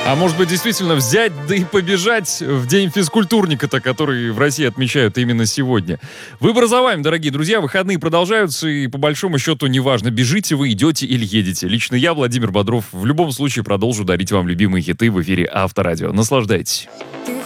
А может быть, действительно взять, да и побежать в день физкультурника-то, который в России отмечают именно сегодня. Выбор за вами, дорогие друзья. Выходные продолжаются, и по большому счету неважно, бежите вы, идете или едете. Лично я, Владимир Бодров, в любом случае продолжу дарить вам любимые хиты в эфире Авторадио. Наслаждайтесь.